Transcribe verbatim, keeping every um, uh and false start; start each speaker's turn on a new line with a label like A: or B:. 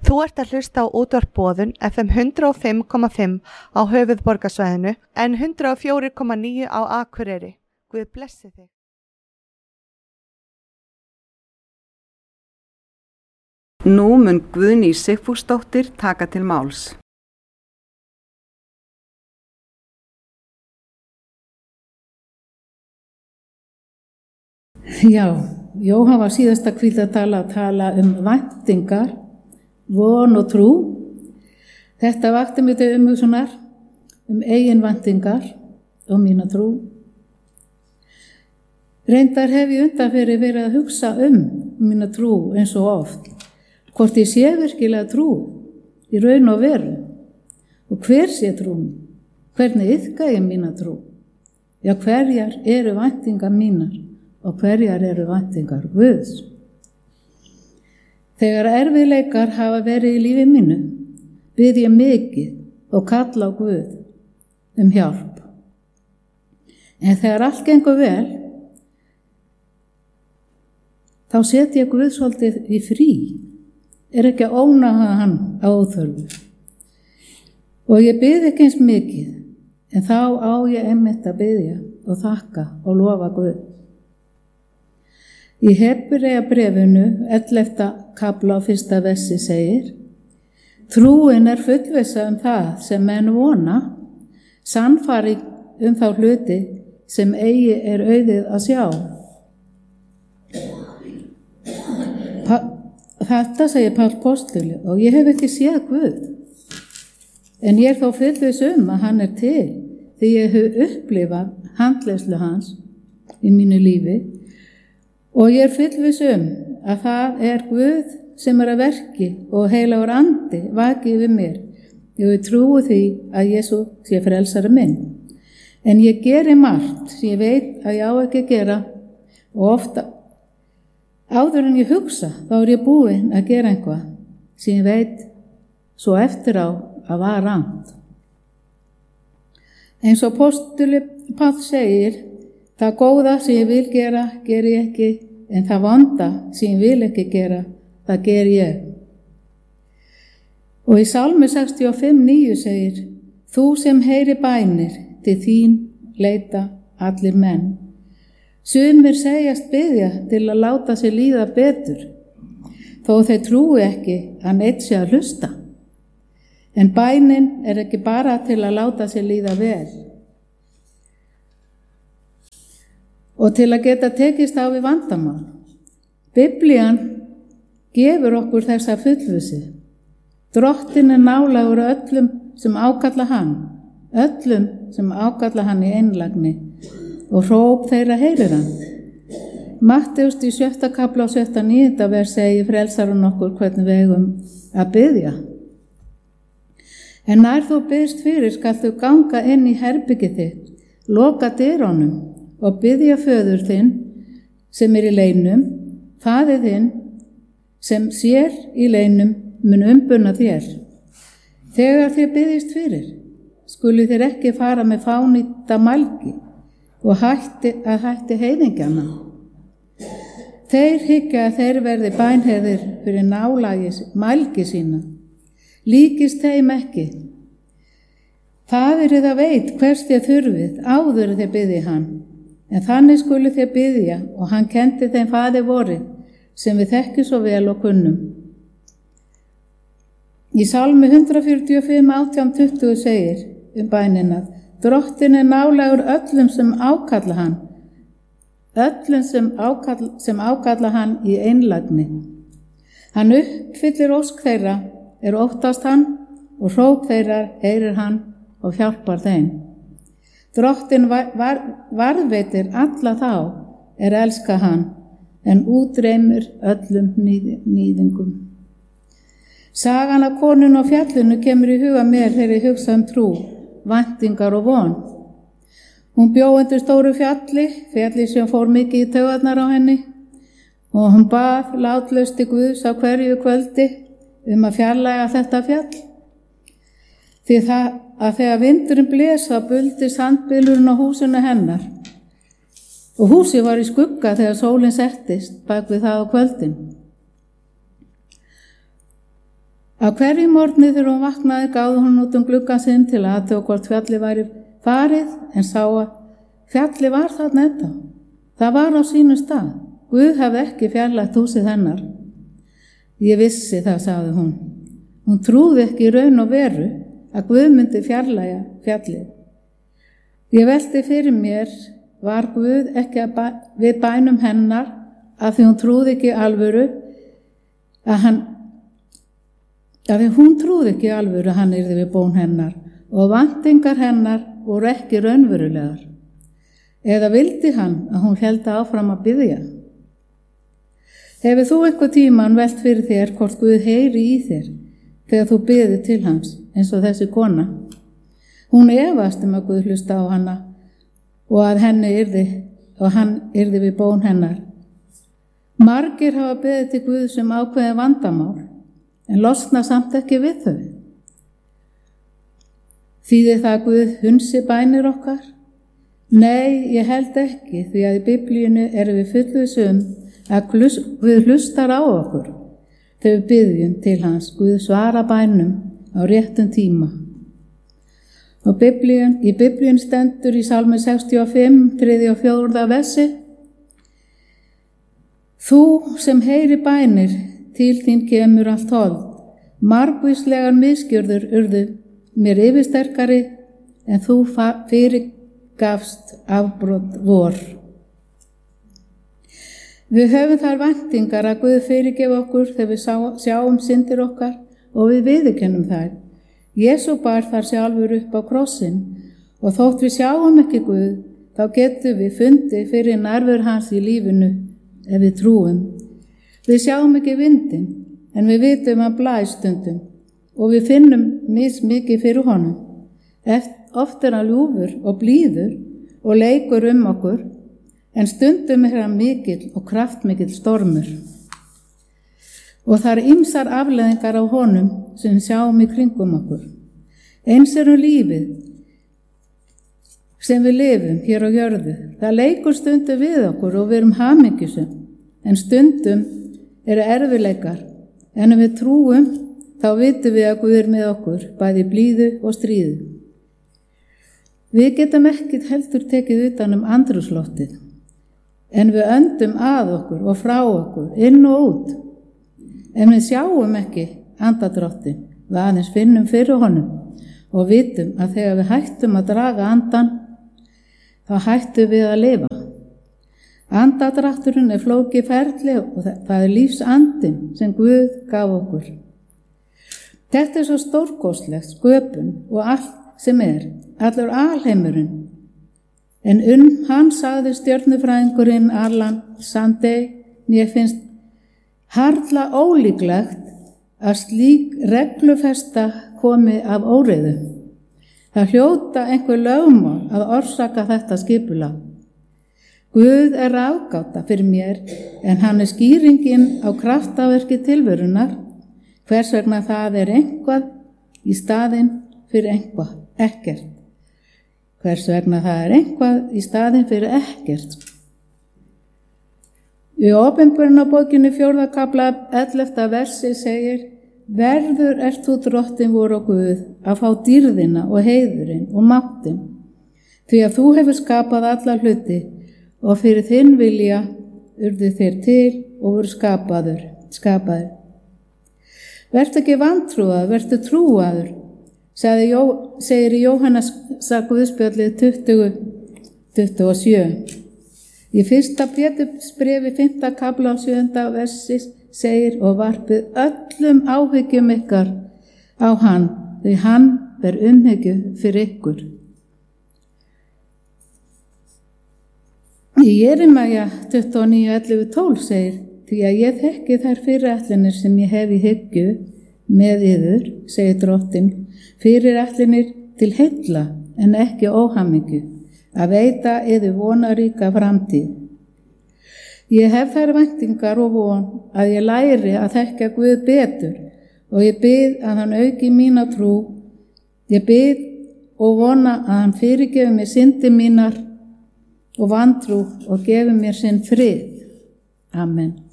A: Þú ert að hlusta á útvarp Boðun F M hundrað og fimm komma fimm á höfuðborgarsvæðinu en hundrað og fjögur komma níu á Akureyri. Guð blessi þig.
B: Nú mun Guðný Sigfúsdóttir taka til máls.
C: Já, Jóhann var síðasta hvíldartala að tala um væntingar, von og trú. Þetta vakti mig til umhugsunar um eigin væntingar og mína trú. Reyndar hef ég undanfyrir verið að hugsa um mína trú eins og oft, hvort ég sé virkilega trú í raun og veru og hver sé trúin, hvernig iðka ég mína trú, já hverjar eru væntingar mínar og hverjar eru væntingar Guðs. Þegar erfiðleikar hafa verið í lífi mínu, bið ég mikið og kalla á Guð um hjálp. En þegar allt gengur vel, þá set ég Guð svolítið í frí, er ekki að ónáða hann á óþörfu. Og ég bið ekki eins mikið, en þá á ég einmitt að biðja og þakka og lofa Guð. Í Hebreabréfinu ellefta kafla á fyrsta versi segir: Trúin er fullvissa um það sem menn vona, sannfæring um þá hluti sem eigi er auðið að sjá. Pa- Þetta segir Páll postuli og ég hef ekki séð Guð, en ég er þó fullviss um að hann er til því ég hef upplifað handleiðslu hans í mínu lífi. Og ég er fullviss um að það er Guð sem er að verki og heilagur andi vaki yfir mér. Ég trúi því að Jesú sé frelsari minn. En ég geri margt sem ég veit að ég á ekki að gera og ofta áður en ég hugsa þá er ég búin að gera einhvað sem ég veit svo eftir á að var rangt. Eins og postuli Páll segir: Það góða sem ég vil gera, ger ég ekki, en það vonda sem ég vil ekki gera, það ger ég. Og í Sálmi sextíu og fimm níu segir: Þú sem heyri bænir, til þín leita allir menn. Sumir segjast biðja til að láta sér líða betur, þó þeir trúi ekki að neitt sé að hlusta. En bænin er ekki bara til að láta sér líða vel. Og til að geta tekist á við vandamál. Biblían gefur okkur þessa fullvissu. Drottinn er nálægur öllum sem ákalla hann, öllum sem ákalla hann í einlægni og hróp þeirra heyrir hann. Matteus í sjötta kafla og sjötta níunda vers segir frelsarinn okkur hvernig við eigum að biðja. En nær þú biðst fyrir skal þú ganga inn í herbergið þitt, loka dyrunum og biðja föður þinn sem er í leynum, faðir þinn sem sér í leynum mun umbuna þér. Þegar þér biðjist fyrir, skulu þér ekki fara með fánýta mælgi og hætti að hætti heiðingjana. Þeir hyggja að þeir verði bænheyrðir fyrir nálagi mælgi sína. Líkist þeim ekki. Faðir það veit hvers þér þurfið áður þér biðji hann. En þannig skulu þér biðja og hann kendi þeim faðir vorið sem við þekkjum svo vel og kunnum. Í Sálmi hundrað fjörutíu og fimm átján tuttugu segir um bænina: Drottinn er nálægur öllum sem ákalla hann, öllum sem ákalla, sem ákalla hann í einlægni. Hann uppfyllir ósk þeirra, er óttast hann og hróp þeirra heyrir hann og hjálpar þeim. Drottinn var, var, varðveitir alla þá er elska hann, en útreymir öllum nýð, nýðingum. Sagan af konun og fjallinu kemur í huga mér þegar ég hugsa um trú, væntingar og von. Hún bjó undir stóru fjalli, fjalli sem fór mikið í taugarnar á henni, og hún bað látlaust til Guðs á hverju kvöldi um að fjarlæga þetta fjall. Því það að þegar vindurinn blés þá buldi sandbylurinn á húsinu hennar og húsið var í skugga þegar sólin settist bak við það á kvöldin. Á hverju morgni þegar hún vaknaði gáði hún út um gluggann sinn til að athuga hvort fjallið væri farið, en sá að fjallið var þarna ennþá. Það var á sínum stað. Guð hafði ekki fjarlægt húsið hennar. Ég vissi það, sagði hún. Hún trúði ekki í raun og veru að Guð myndi fjarlægja fjallið. Ég velti fyrir mér, var Guð ekki að bæ, við bænum hennar af því hún trúði ekki í alvöru að hann af því hún trúði ekki í alvöru að hann yrði við bón hennar og væntingar hennar voru ekki raunverulegar. Eða vildi hann að hún héldi áfram að biðja? Hefur þú eitthvað tíman velt fyrir þér hvort Guð heyri í þér þegar þú biðir til hans eins og þessi kona? Hún efast um að Guð hlusta á hana og að henni yrði og hann yrði við bón hennar. Margir hafa beðið til Guð sem ákveðið vandamál en losna samt ekki við þau. Þýðir það að Guð hunsi bænir okkar? Nei, ég held ekki, því að í Biblíunni erum við fullviss um að Guð hlustar á okkur þegar við biðjum til hans. Guð svara bænum á réttum tíma. Og Biblíun, í Biblíun stendur í Salmi sextíu og fimm, þriðja og fjórða versi: Þú sem heyri bænir, til þín kemur allt hold. Margvíslegar misgjörður urðu mér yfirsterkari, en þú fyrirgafst afbrot vor. Við höfum þar væntingar að Guð fyrirgefi okkur þegar við sá, sjáum syndir okkar og við viðurkennum þær. Jesú bar þar sjálfur upp á krossinn og þótt við sjáum ekki Guð, þá getum við fundið fyrir nærveru hans í lífinu ef við trúum. Við sjáum ekki vindinn, en við vitum að blæs stundum og við finnum mismikið fyrir honum. Oft er hann ljúfur og blíður og leikur um okkur, en stundum er hann mikill og kraftmikill stormur. Og það er ýmsar afleiðingar á honum sem sjáum í kringum okkur. Eins er um lífið sem við lifum hér á jörðu. Það leikur stundum við okkur og við erum hamingjusum, en stundum eru erfiðleikar. En ef við trúum, þá vitum við að Guð er með okkur, bæði blíðu og stríðu. Við getum ekkert heldur tekið utan um andrúmsloftið, en við öndum að okkur og frá okkur, inn og út. En við sjáum ekki andadráttin, við aðeins finnum fyrir honum og vitum að þegar við hættum að draga andan, þá hættum við að lifa. Andadrátturinn er flókið ferli og það er lífsandinn sem Guð gaf okkur. Þetta er svo stórkostlegt sköpun og allt sem er, allur alheimurinn. En um hann sagði stjörnufræðingurinn Alan Sandey: Mér finnst harla ólíklegt að slík reglufesta komi af óreiðu. Það hljóta einhver lögmál að orsaka þetta skipulag. Guð er ráðgáta fyrir mér, en hann er skýringin á kraftaverki tilverunar, hvers vegna það er eitthvað í staðinn fyrir eitthvað, ekkert. Hvers vegna það er eitthvað í staðinn fyrir ekkert. Í Opinberunarbókinni fjórða kafla ellefta versi segir: Verður ert þú drottin vor og Guð að fá dýrðina og heiðurinn og máttin, því að þú hefur skapað alla hluti og fyrir þinn vilja urðu þeir til og voru skapaður, skapaður. Vertu ekki vantrúaður, vertu trúaður, Jó, segir í Jóhannes Guðspjallið tuttugu, tuttugu og sjö. Í fyrsta Pétursbréfi fimmta kafla á sjöunda versi segir: Og varpið öllum áhyggjum ykkar á hann, því hann ber umhyggju fyrir ykkur. Í Jeremíu tuttugu og níu, ellefu, tólf segir: Því að ég þekki þær fyrirætlanir sem ég hef í hyggju með yður, segir drottinn, fyrirætlanir til heilla en ekki óhamingju, að veita yður vonaríka framtíð. Ég hef þær væntingar og von að ég læri að þekkja Guð betur og ég bið að hann auki mína trú. Ég bið og vona að hann fyrirgefi mér syndir mínar og vantrú og gefi mér sinn frið. Amen.